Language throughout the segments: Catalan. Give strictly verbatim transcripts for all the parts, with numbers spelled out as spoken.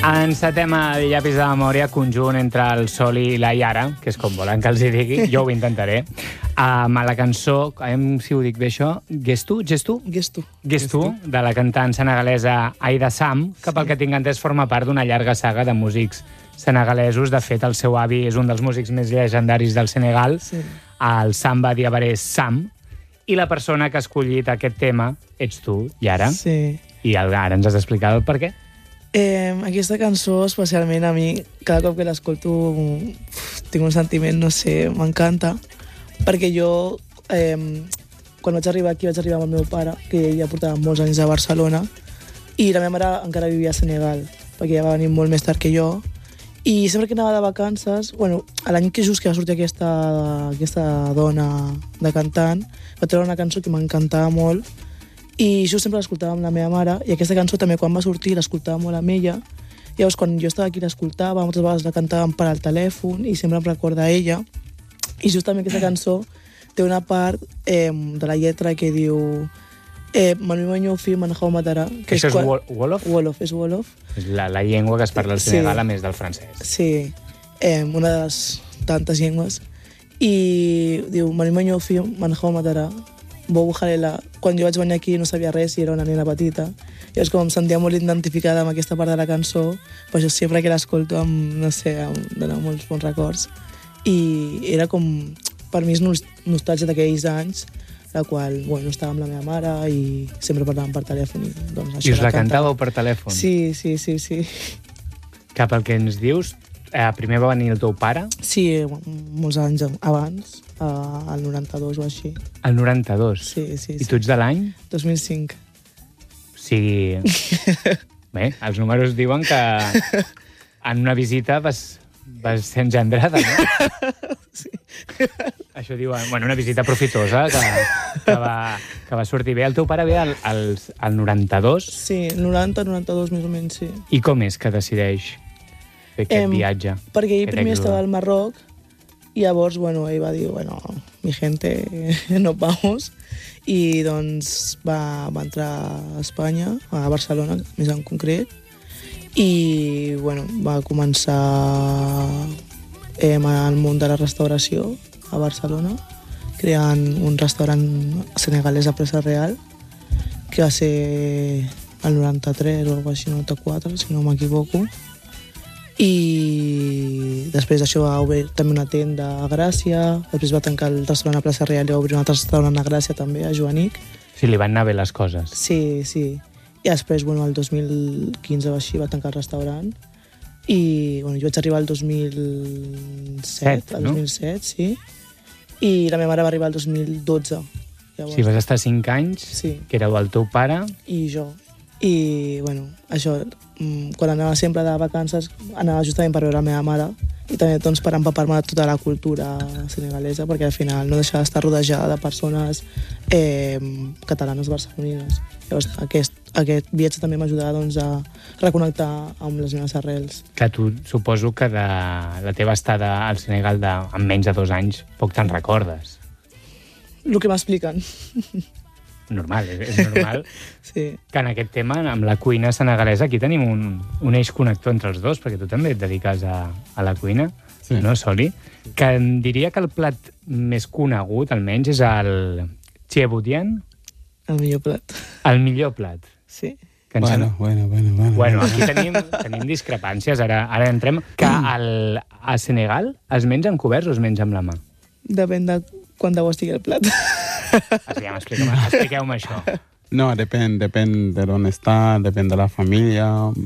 Encetem el llapis de memòria conjunt entre el Soli i la Yara, que és com volen que els hi digui, jo ho intentaré, amb la cançó, si ho dic bé això, Gestu? Gestu? Gestu. Gestu, de la cantant senegalesa Aida Sam, que pel que tinc entès forma part d'una llarga saga de músics senegalesos. De fet, el seu avi és un dels músics més llegendaris del Senegal, sí. el Samba Diabaré Sam, i la persona que ha escollit aquest tema ets tu, Yara. Sí. I ara ens has d'explicar el per què. Eh, aquesta cançó, especialment a mi, cada cop que l'escolto tinc un sentiment, no sé, m'encanta, perquè jo, eh, quan vaig arribar aquí, vaig arribar amb el meu pare, que ja portava molts anys a Barcelona, i la meva mare encara vivia a Senegal, perquè ja va venir molt més tard que jo, i sempre que anava de vacances, bueno, l'any que just que va sortir aquesta, aquesta dona de cantant, va treure una cançó que m'encantava molt, i jo sempre l'escoltava amb la meva mare, i aquesta cançó també quan va sortir l'escoltava molt amb ella. Llavors, quan jo estava aquí l'escoltava, moltes vegades la cantàvem per al telèfon i sempre em recorda a ella. I justament aquesta cançó té una part eh, de la lletra que diu eh, Manu Manyo fi manjau matarà. Que això és quan... Wolof? Wolof, és Wolof. És la, la llengua que es parla al Senegal, sí. A més del francès. Sí, eh, una de les tantes llengües. I diu Manu Manyo fi manjau matarà. Bobu Jalela, quan jo vaig venir aquí no sabia res i era una nena petita. I és com em sentia molt identificada amb aquesta part de la cançó, però jo sempre que l'escolto em, no sé, em dona molts bons records. I era com, per mi és nostàlgia d'aquells anys, la qual, bueno, estava amb la meva mare i sempre parlàvem per telèfon. I, doncs, això I us la, la cantàveu per telèfon? Sí, sí, sí, sí. Cap al que ens dius, eh, primer va venir el teu pare? Sí, molts anys abans. Uh, al noranta-dos o així. Al noranta-dos? Sí, sí, sí. I tu ets de l'any? dos mil cinc. O sigui... Bé, els números diuen que en una visita vas, vas ser engendrada, no? Sí. Això diuen... Bueno, una visita profitosa que, que, va, que va sortir bé. El teu pare ve al, al, al noranta-dos? Sí, noranta, noranta-dos més o menys, sí. I com és que decideix fer aquest em, viatge? Perquè ell primer estava al Marroc, i llavors, bueno, ell va dir, bueno, mi gente, nos vamos. I doncs va, va entrar a Espanya, a Barcelona, més en concret, i bueno, va començar eh, al món de la restauració a Barcelona, creant un restaurant senegalès a Plaça Real, que va ser el noranta-tres o alguna cosa així, noranta-quatre, si no m'equivoco. I després d'això va obrir també una tenda a Gràcia, després va tancar el restaurant a Plaça Real i va obrir un altre restaurant a Gràcia també, a Joanic. Sí, li van anar bé les coses. Sí, sí. I després, bueno, el dos mil quinze o així va tancar el restaurant i bueno, jo vaig arribar el dos mil set, Set, el dos mil set, no? Sí. I la meva mare va arribar el dos mil dotze. Llavors, sí, vas estar cinc anys, sí. Que éreu el teu pare... I jo. I, bueno, això, quan anava sempre de vacances, anava justament per veure la meva mare i també doncs, per empapar-me de tota la cultura senegalesa, perquè al final no deixava d'estar rodejada de persones eh, catalanes barcelonines. Llavors, aquest, aquest viatge també m'ajudava doncs, a reconnectar amb les meves arrels. Que tu suposo que de la teva estada al Senegal de, en menys de dos anys poc te'n recordes. El que m'expliquen. Normal, és normal sí. Que en aquest tema, amb la cuina senegalesa, aquí tenim un, un eix connector entre els dos, perquè tu també et dediques a, a la cuina, sí. No, Soli? Que em diria que el plat més conegut, almenys, és el Txibutien. El millor plat. El millor plat. Sí. Que bueno, bueno, bueno, bueno. Bueno, aquí tenim, tenim discrepàncies, ara, ara entrem. Que al, a Senegal es menja amb coberts o es menja amb la mà? Depèn de quan de bo estigui el plat. Aviam, expliqueu-me això. No, depèn, depèn de on està, depèn de la família.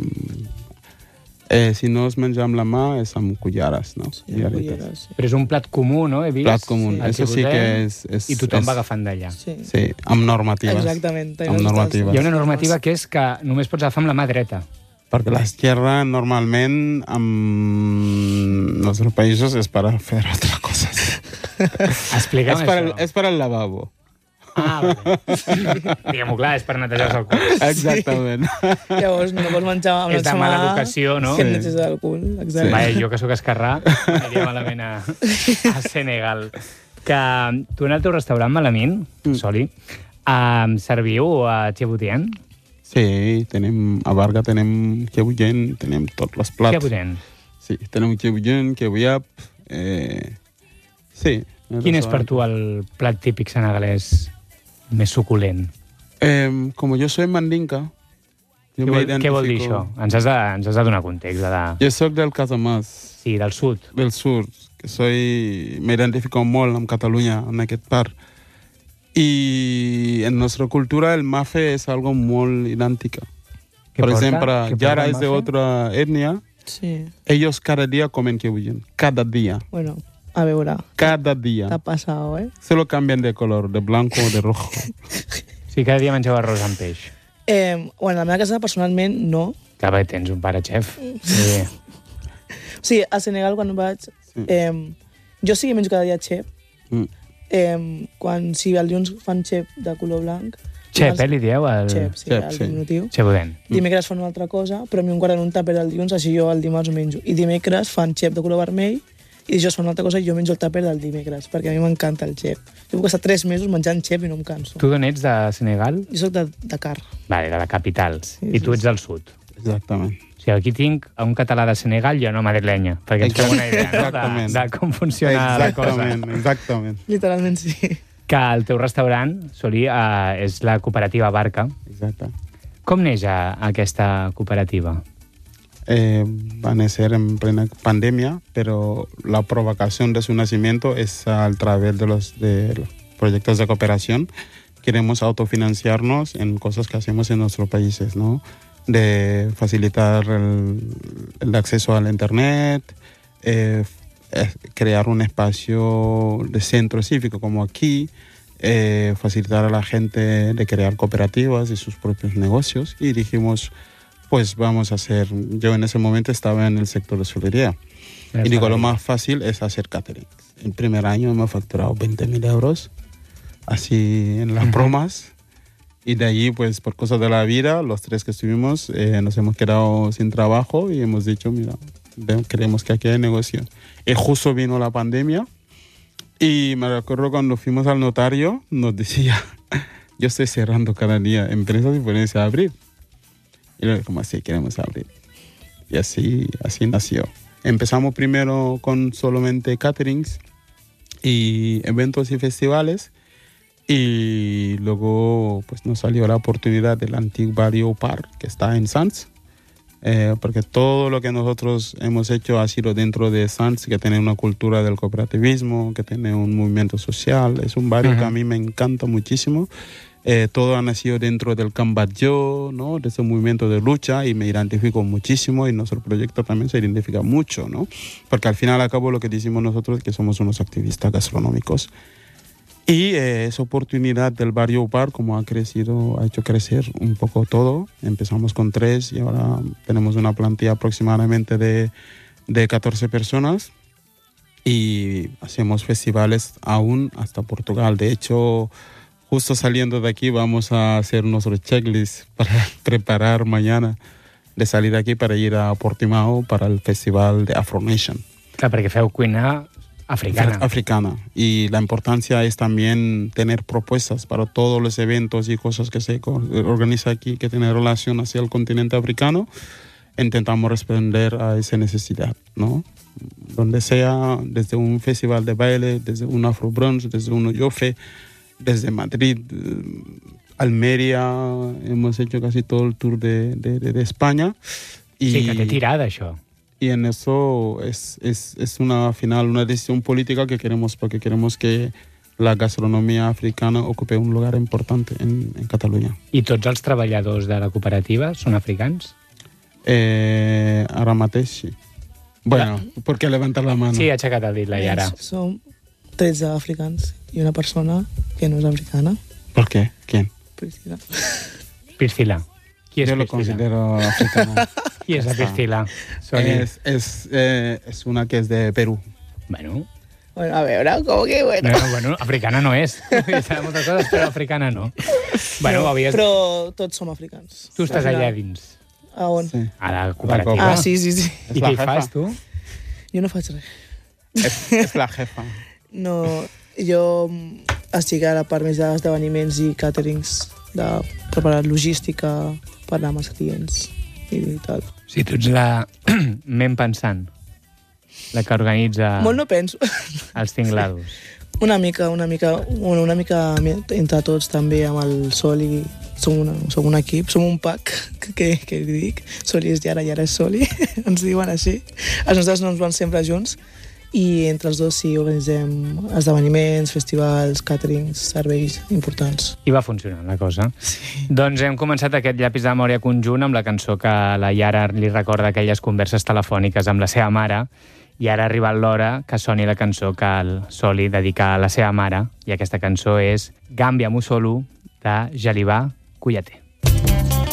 Eh, si no es menja amb la mà, és amb cullares, no? Sí, amb cullares, sí. Però és un plat comú, no? He vist. Plat comú, sí. Això sí que és... és I tothom és, va agafant d'allà. Sí. Sí, amb normatives. Exactament. Amb normatives. Hi ha una normativa que és que només pots agafar amb la mà dreta. Perquè l'esquerra, normalment, en els nostres països, és per fer altres coses. Expliquem és per això. El, és per al lavabo. Ah, vale. Diguem-ho clar, és per netejar-se el cul. Exactament. Llavors no pots menjar amb és la de mala educació, no? Que et neteges el cul. Exacte. Sí. Vaja, jo que sóc esquerrà, aniria malament a, a Senegal. Que tu en el teu restaurant, Malamín, mm. Soli, um, serviu a Txibutien? Sí, tenim, a Barga tenim kebuyen, tenim tots els plats. Kebuyen. Sí, tenim kebuyen, kebuyap, eh... sí. Quin és per tu el plat típic senegalès més suculent? Eh, com jo soy mandinka, jo Què vol, m'identifico... què vol dir això? Ens has de, ens has de donar context. De... Jo soc del Casamàs. Sí, del sud. Del sud, que soy... m'identifico molt amb Catalunya, en aquest part. Y en nuestra cultura el mafe es algo muy idéntico. Por porta? ejemplo, Yara es de otra etnia. Sí. Ellos cada día comen kebuyen. Cada día. Bueno, a veure. Cada día. T'ha passat, eh? Solo cambian de color, de blanco o de rojo. Sí, cada dia mengeu arròs amb peix. Eh, bueno, a la meva casa personalment no. Clar, perquè tens un pare xef. Sí. Sí, a Senegal quan vaig... Sí. Eh, jo sí que menjo cada dia xep. Mm. Eh, quan, si el dilluns fan xep de color blanc... Xep, eh, li dieu? El... Xep, sí, xep, el sí. diminutiu. Xepudent. Dimecres fan una altra cosa, però a mi em guarden un tàper el dilluns, així jo el dimarts ho menjo. I dimecres fan xep de color vermell, i jo fan una altra cosa i jo menjo el tàper del dimecres, perquè a mi m'encanta el xep. Jo puc estar tres mesos menjant xep i no em canso. Tu d'on ets, de Senegal? Jo soc de Dakar. Vale, de la capital. Sí, I tu sí, ets del sud. Exactament. O sigui, aquí tinc un català de Senegal i un madrilenya, perquè ens fem una idea, no? Exactament. De, de com funciona la cosa. Exactament, exactament. Literalment sí. Que el teu restaurant, Soli, eh, és la cooperativa Barca. Exacte. Com neix a, aquesta cooperativa? Eh, va a nacer en plena pandemia, pero la provocación de su nacimiento es a través de los, de los proyectos de cooperación. Queremos autofinanciarnos en cosas que hacemos en nuestros países, ¿no? De facilitar el, el acceso al internet, eh, crear un espacio de centro cívico como aquí, eh, facilitar a la gente de crear cooperativas y sus propios negocios. Y dijimos, pues vamos a hacer, yo en ese momento estaba en el sector de hostelería. Y digo, lo más fácil es hacer catering. El primer año hemos facturado veinte mil euros, así en las bromas. Y de allí, pues por cosas de la vida, los tres que estuvimos, eh, nos hemos quedado sin trabajo y hemos dicho, mira, queremos que aquí haya negocio. Y justo vino la pandemia y me recuerdo cuando fuimos al notario, nos decía, yo estoy cerrando cada día empresas y ponerse a abrir. Y luego, como así, queremos abrir. Y así, así nació. Empezamos primero con solamente caterings y eventos y festivales. Y luego pues nos salió la oportunidad del antiguo barrio Par, que está en Sants, eh, porque todo lo que nosotros hemos hecho ha sido dentro de Sants, que tiene una cultura del cooperativismo, que tiene un movimiento social. Es un barrio uh-huh. que a mí me encanta muchísimo. Eh, todo ha nacido dentro del Cambatlló, ¿no? De ese movimiento de lucha, y me identifico muchísimo, y nuestro proyecto también se identifica mucho, ¿no? Porque al final, al cabo, lo que decimos nosotros es que somos unos activistas gastronómicos. Y eh, esa oportunidad del barrio Bar, como ha crecido, ha hecho crecer un poco todo. Empezamos con tres y ahora tenemos una plantilla aproximadamente de, de catorce personas. Y hacemos festivales aún hasta Portugal. De hecho, justo saliendo de aquí vamos a hacer nuestro checklist para preparar mañana de salir de aquí para ir a Portimao para el festival de Afro Nation. Clar, perquè feu cuina africana. Africana. Y la importancia es también tener propuestas para todos los eventos y cosas que se organiza aquí que tienen relación hacia el continente africano. Intentamos responder a esa necesidad, ¿no? Donde sea, desde un festival de baile, desde un Afro Brunch, desde un Yofe, desde Madrid, Almería, hemos hecho casi todo el tour de, de, de España. Y, sí, que té tirada, això. Y en eso es, es, es una final, una decisión política que queremos, porque queremos que la gastronomía africana ocupe un lugar importante en, en Catalunya. I tots els treballadors de la cooperativa són africans? Eh, ara mateix sí. Bueno, ¿por qué levantar la mano? Sí, ha aixecat el dit la Yara. Som tretze africans i una persona que no és africana. ¿Por qué? ¿Quién? Priscila. Priscila. Qui és Yo lo Priscila? considero africana. Qui és la Priscila? Es, es, eh, es una que es de Perú. Bueno... Bueno, a veure, com que bueno. No, bueno, africana no és. Sabem moltes coses, però africana no. Bueno, no, havies... Però tots som africans. Tu estàs allà dins. A on? Sí. A la cooperativa. Ah, sí, sí, sí. I què hi fas, tu? Jo no faig res. Es, es la jefa. No, jo estic a la part més d'esdeveniments i càterings de preparar logística, parlar amb els clients i tal. Sí, tu ets la ment pensant, la que organitza Molt no penso. els tinglados. Una mica, una mica, una, una mica entre tots també amb el Soli. Som, una, som un equip, som un pack, que, que li dic. Soli és Yara, Yara és Soli, ens diuen així. Els nostres noms van sempre junts i entre els dos sí organitzem esdeveniments, festivals, càterings, serveis importants. I va funcionar la cosa. Sí. Doncs hem començat aquest llapis de memòria conjunt amb la cançó que la Yara li recorda aquelles converses telefòniques amb la seva mare, i ara ha arribat l'hora que soni la cançó que el Soli dedica a la seva mare, i aquesta cançó és Gambia Musolu, de Jalibà Cuyaté.